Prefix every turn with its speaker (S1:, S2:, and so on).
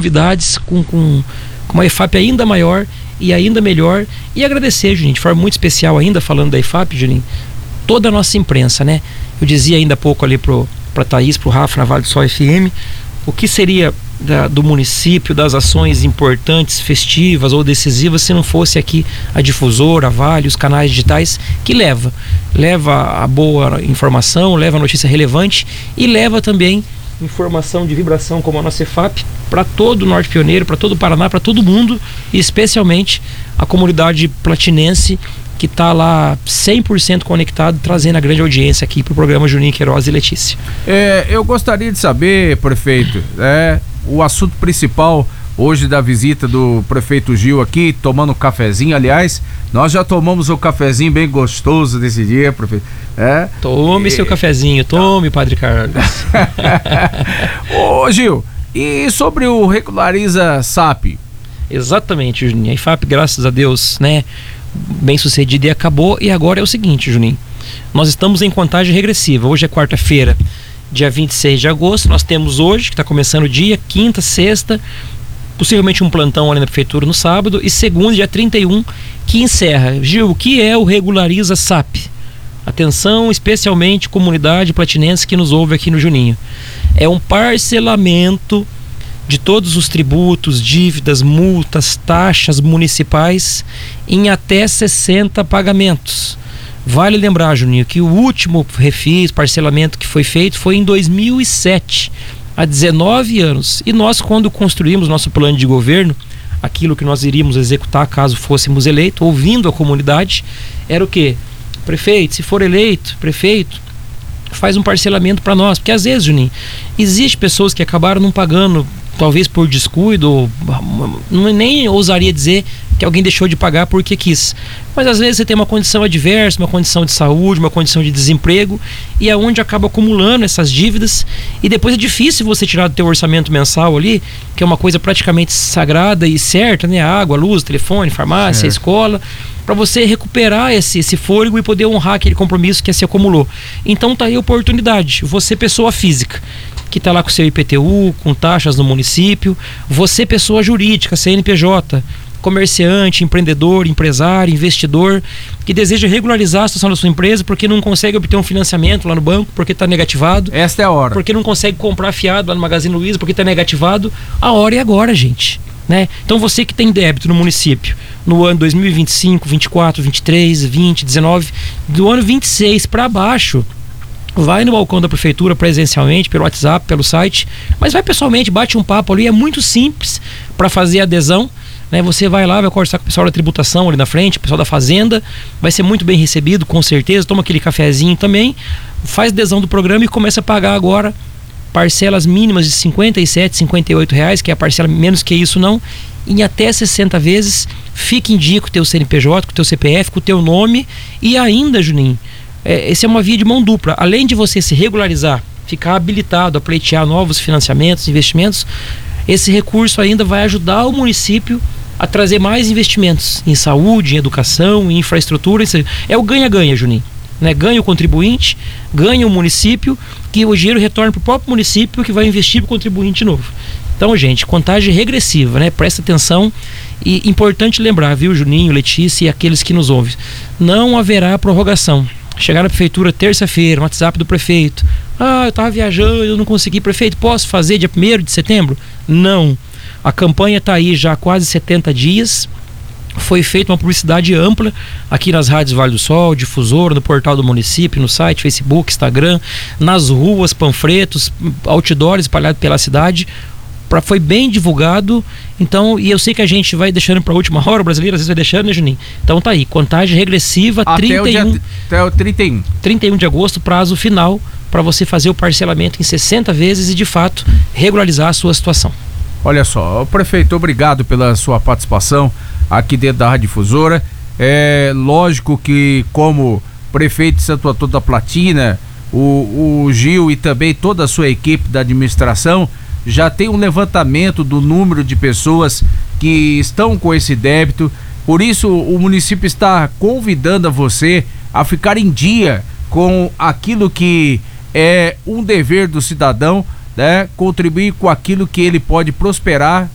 S1: novidades, com uma EFAP ainda maior e ainda melhor. E agradecer, Juninho, de forma muito especial ainda, falando da EFAP, Juninho, toda a nossa imprensa, né? Eu dizia ainda há pouco ali pra Thaís, pro Rafa, na Vale do Sol FM, o que seria do município, das ações importantes, festivas ou decisivas, se não fosse aqui a difusora, a Vale, os canais digitais, que leva a boa informação, leva a notícia relevante e leva também informação de vibração como a nossa EFAP para todo o Norte Pioneiro, para todo o Paraná, para todo mundo, e especialmente a comunidade platinense, que está lá 100% conectado, trazendo a grande audiência aqui para o programa Juninho Queiroz e Letícia.
S2: Eu gostaria de saber, prefeito, o assunto principal hoje da visita do prefeito Gil aqui, tomando um cafezinho. Aliás, nós já tomamos um cafezinho bem gostoso desse dia, prefeito.
S1: Tome seu cafezinho, tome, Padre Carlos.
S2: Ô Gil, e sobre o Regulariza SAP?
S1: Exatamente, Juninho. A IFAP, graças a Deus, né, bem sucedida, e acabou. E agora é o seguinte, Juninho, nós estamos em contagem regressiva. Hoje é quarta-feira, dia 26 de agosto. Nós temos hoje, que está começando o dia, quinta, sexta, possivelmente um plantão ali na prefeitura no sábado, e segunda, dia 31, que encerra. Gil, o que é o Regulariza SAP? Atenção, especialmente comunidade platinense que nos ouve aqui no Juninho. É um parcelamento de todos os tributos, dívidas, multas, taxas municipais em até 60 pagamentos. Vale lembrar, Juninho, que o último refis, parcelamento que foi feito foi em 2007, há 19 anos. E nós, quando construímos nosso plano de governo, aquilo que nós iríamos executar caso fôssemos eleitos, ouvindo a comunidade, era o quê? Prefeito, se for eleito, prefeito, faz um parcelamento para nós. Porque às vezes, Juninho, existe pessoas que acabaram não pagando, talvez por descuido, nem ousaria dizer que alguém deixou de pagar porque quis. Mas às vezes você tem uma condição adversa, uma condição de saúde, uma condição de desemprego, e é onde acaba acumulando essas dívidas, e depois é difícil você tirar do teu orçamento mensal ali, que é uma coisa praticamente sagrada e certa, né? Água, luz, telefone, farmácia, escola, para você recuperar esse fôlego e poder honrar aquele compromisso que se acumulou. Então tá aí a oportunidade. Você, pessoa física, que está lá com o seu IPTU, com taxas no município, você, pessoa jurídica, CNPJ, comerciante, empreendedor, empresário, investidor, que deseja regularizar a situação da sua empresa porque não consegue obter um financiamento lá no banco, porque está negativado.
S2: Esta é a hora.
S1: Porque não consegue comprar fiado lá no Magazine Luiza, porque está negativado. A hora é agora, gente, né? Então você que tem débito no município no ano 2025, 24, 23, 20, 19, do ano 26 para baixo, vai no balcão da prefeitura presencialmente, pelo WhatsApp, pelo site, mas vai pessoalmente, bate um papo ali, é muito simples para fazer adesão, né? Você vai lá, vai conversar com o pessoal da tributação ali na frente, o pessoal da fazenda, vai ser muito bem recebido, com certeza, toma aquele cafezinho também, faz adesão do programa e começa a pagar agora parcelas mínimas de R$57, R$58, que é a parcela, menos que isso não, em até 60 vezes. Fique em dia com o teu CNPJ, com o teu CPF, com o teu nome, e ainda, Juninho, essa é uma via de mão dupla. Além de você se regularizar, ficar habilitado a pleitear novos financiamentos, investimentos, esse recurso ainda vai ajudar o município a trazer mais investimentos em saúde, em educação, em infraestrutura. É o ganha-ganha, Juninho, né? Ganha o contribuinte, ganha o município, que o dinheiro retorna para o próprio município, que vai investir para o contribuinte novo. Então, gente, contagem regressiva, né? Presta atenção. E importante lembrar, viu, Juninho, Letícia e aqueles que nos ouvem, não haverá prorrogação. Chegar na prefeitura terça-feira, no WhatsApp do prefeito, eu estava viajando, eu não consegui, prefeito, posso fazer dia 1º de setembro? Não. A campanha está aí já há quase 70 dias, foi feita uma publicidade ampla aqui nas rádios Vale do Sol, difusora, no portal do município, no site, Facebook, Instagram, nas ruas, panfletos, outdoors espalhados pela cidade. Foi bem divulgado, então, e eu sei que a gente vai deixando para a última hora, o brasileiro às vezes vai deixando, né, Juninho? Então tá aí, contagem regressiva até
S2: o 31
S1: de agosto, prazo final para você fazer o parcelamento em 60 vezes e de fato regularizar a sua situação.
S2: Olha só, prefeito, obrigado pela sua participação aqui dentro da Rádio Difusora. É lógico que, como prefeito de Santo Antônio da Platina, o Gil e também toda a sua equipe da administração já tem um levantamento do número de pessoas que estão com esse débito. Por isso o município está convidando a você a ficar em dia com aquilo que é um dever do cidadão, né? Contribuir com aquilo que ele pode prosperar